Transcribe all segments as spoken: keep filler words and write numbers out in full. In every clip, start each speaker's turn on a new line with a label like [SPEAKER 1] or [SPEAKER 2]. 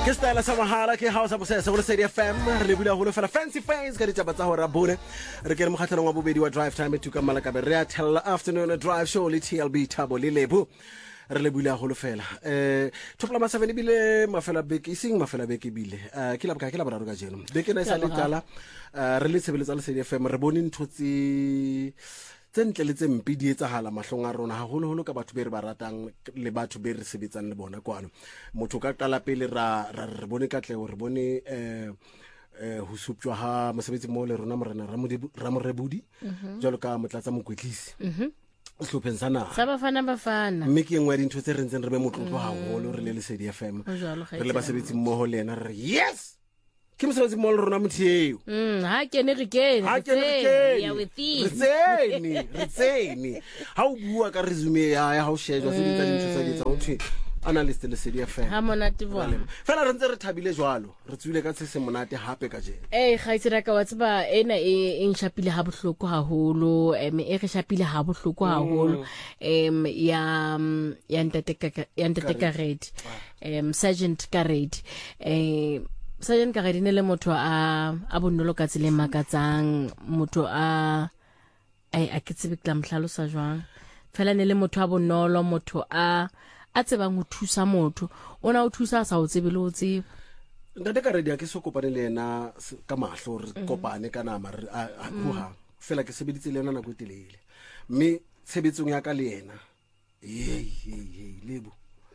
[SPEAKER 1] ke style sa mahala ke house a bosesa go Lesedi F M re bula go fela fancy face ka ditaba tsa hora bone re ke mo khatlhong wa bobedi wa drive time to ka malaka be re a tell afternoon a drive show le T L B Thabo le Lebu re le bula go fela eh topla ma seven bile mafela beke sing mafela beke bile eh ke la ka ke la boraro ka jeno beke na sa le tala re le tshebeletsa Lesedi F M re bone ntotsi tsentle le tsempi di etsahala mahlong a rona haholo holo ka batho be re ba ratang le batho be re sebetsang le bona kwano motho ka qala pele ra re bone ka tleo re bone eh eh ho supjwa ha mosebetsi mo le rona morena ra mo rebudi jalo ka motlatsa mokwetlisi mhm hlopheng sana
[SPEAKER 2] sa bafana bafana
[SPEAKER 1] mme ke engwe dintho tse re ntseng re be motlotlo haholo re le Lesedi F M re le basebetsi mo lena re yes ke mosebetsi mo le rona motheo
[SPEAKER 2] mm ha kene re kene
[SPEAKER 1] ha kene re kene ya wethi re tseni re tseni ha o bua ka resume ya ya ha o shejwa se ditsa dintho tsa ditsa o thwe analyst Lesedi F M
[SPEAKER 2] ha monate bona
[SPEAKER 1] fela re ntse re thabile jwalo re tswile ka se se monate hape ka jeno
[SPEAKER 2] eh ga itse ka wa tseba ena e eng shapile ha bohloko haholo em e re shapile ha bohloko haholo em ya ya ntate ka ya ntate ka red em sergeant ka red eh Sergeant Karedi ne le motho a a bonolo ka tsele makatsang motho a ai a ketsebe tla mhlalosa jwang fela ne le motho a bonolo motho a a tsebang ho thusa motho ona o thusa sa o tsebe le o tsebe
[SPEAKER 1] Ntate Karedi a ke so kopane le yena ka mahlo re kopane ka nama re a ho fela ke sebeditse le yena nako e telele mme tshebetsong ya ka le yena hey hey hey lebo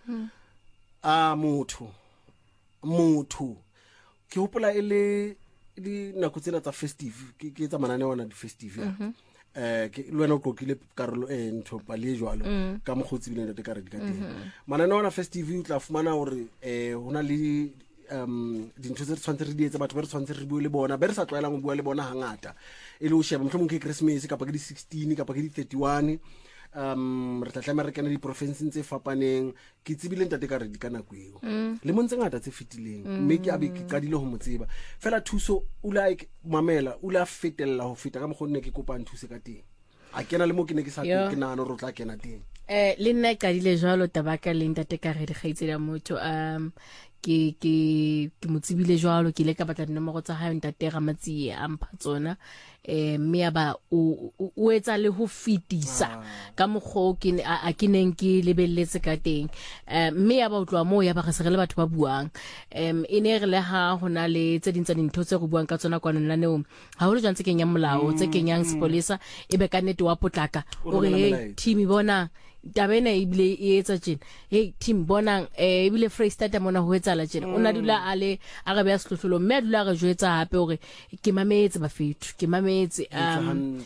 [SPEAKER 1] a motho motho ke hopola ele di nako tsena tsa festive ke ke tsa manane wana di festive eh ke le wena o kokile karolo e ntho pa le jwalo ka mogotsi bile Ntate Karedi ka teng manane wana festive o tla fumana hore eh hona le um dintho tse re tshwantse re di etsa batho ba re tshwantse re bue le bona ba re sa tlwaelang go bua le bona hangata e le o sheba mohlomong ke Christmas kapa ke di sixteen kapa ke di thirty-one um re tlatla re kana di province tse fapaneng ke tsebile Ntate Karedi ka nako eo le montse ngata tse fitileng mme ke abe ke qadile ho motseba fela thuso o like mamela o la fetella ho feta ka mogonne ke kopa nthuse ka teng a kena le mo ke ne ke sa ke nana ro tla kena teng
[SPEAKER 2] eh le nna qadile jwalo tabaka le Ntate Karedi khaitsela motho um ke ke ke motsibile jwalo ke le ka batla dinomoro tsa hae Ntate Ramatsi a mpha tsona eh mme aba o o etsa le ho fitisa ka mogho ke a ke neng ke lebelletse ka teng eh mme aba o tloa mo ya ba re se re le batho ba buang em ene re le ha hona le tse dintsa dintho tse go buang ka tsona kwana nna neo ha ho le jwang tse kenyang molao tse kenyang sepolesa e be ka nnete wa potlaka o re hey team bona tabena ibile e etsa tjena hey team bonang eh ibile Freestata mona ho etsa la tjena ona dula ale a re be a sehlohlolo mme a dula re jwetsa hape hore ke mametse ba fethu ke mametse um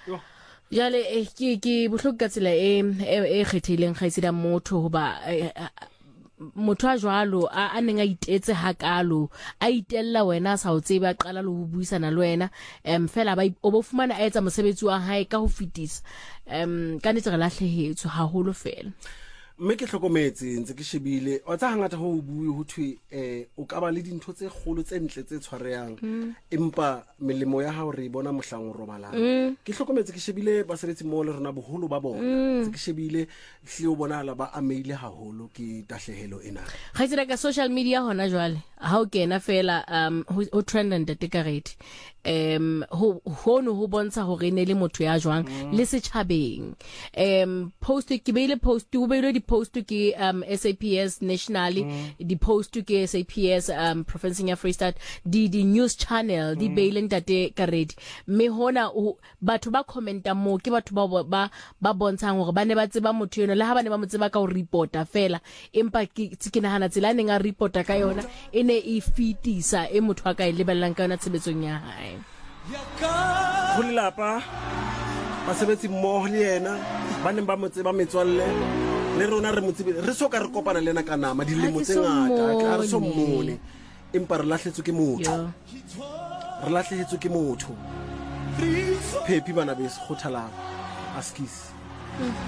[SPEAKER 2] jale eh ke ke bohloko ka tsela e e kgethileng khaisida motho hoba motho a jwalo a neng a itetse hakalo a itella wena sa o tseba qala le ho buisana le wena em fela ba o bo fumana a etsa mosebetsi wa hae ka ho fitisa em ka netse re lahlehetswe haholo fela
[SPEAKER 1] mme ke hlokometse ntse ke shebile o tsa hangata ho bue ho thwe eh o ka ba le dintho tse kgolo tse ntle tse tshwareyang empa melemo ya ha o re bona mohlang o robalang ke hlokometse ke shebile basebetsi mo le rona boholo ba bona ke shebile hle o bona la ba ameile haholo ke tahlehelo ena
[SPEAKER 2] ga itse ka social media hona jwale ha o kena fela um ho trend Ntate Karedi em ho hono ho bontsha hore ne le motho ya jwang le se tjhabeng em post ke beile post o beile di post ke um S A P S nationally di post ke S A P S um province ya Free State di di news channel di beile Ntate Karedi me hona batho ba commenta mo ke batho ba ba ba bontshang hore ba ne ba tseba motho yona le ha ba ne ba mo tseba ka ho reporta fela empa ke ke nahana tsela ne nga reporta ka yona ene e fitisa e motho a ka e lebellang ka yona tshebetsong ya hae
[SPEAKER 1] go lapa basebetsi mmoho le yena ba ne ba motse ba metswalle le rona re motse re soka re kopana le yena ka nama dilemo tse ngata a re so mmone empa re lahletswe ke motho re lahletswe ke motho Phephi bana be se khothala askis